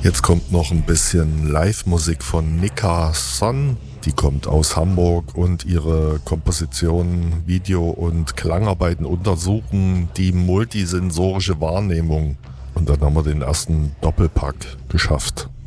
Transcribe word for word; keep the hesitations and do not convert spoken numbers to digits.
Jetzt kommt noch ein bisschen Live-Musik von Nika Son. Die kommt aus Hamburg und ihre Kompositionen, Video- und Klangarbeiten untersuchen die multisensorische Wahrnehmung. Und dann haben wir den ersten Doppelpack geschafft.